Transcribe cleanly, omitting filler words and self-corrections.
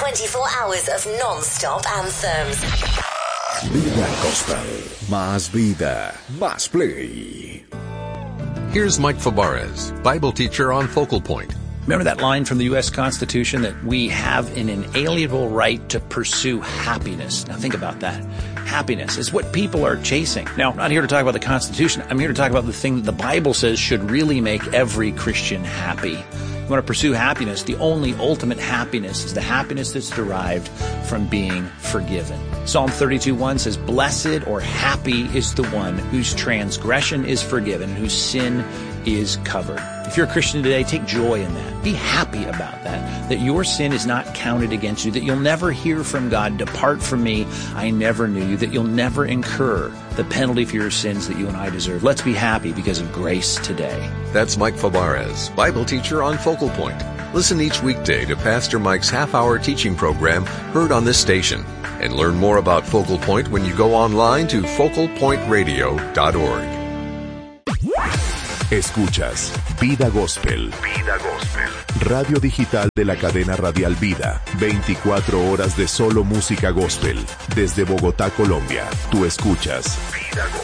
24 hours of non-stop anthems. Vida Gospel. Más vida, más play. Here's Mike Fabarez, Bible teacher on Focal Point. Remember that line from the U.S. Constitution that we have an inalienable right to pursue happiness. Now think about that. Happiness is what people are chasing. Now, I'm not here to talk about the Constitution. I'm here to talk about the thing that the Bible says should really make every Christian happy. You want to pursue happiness. The only ultimate happiness is the happiness that's derived from being forgiven. Psalm 32:1 says, "Blessed or happy is the one whose transgression is forgiven, whose sin is covered." If you're a Christian today, take joy in that. Be happy about that your sin is not counted against you, that you'll never hear from God, "Depart from me, I never knew you," that you'll never incur the penalty for your sins that you and I deserve. Let's be happy because of grace today. That's Mike Fabarez, Bible teacher on Focal Point. Listen each weekday to Pastor Mike's half-hour teaching program heard on this station. And learn more about Focal Point when you go online to focalpointradio.org. Escuchas Vida Gospel. Vida Gospel. Radio digital de la cadena radial Vida. 24 horas de solo música gospel. Desde Bogotá, Colombia. Tú escuchas Vida Gospel.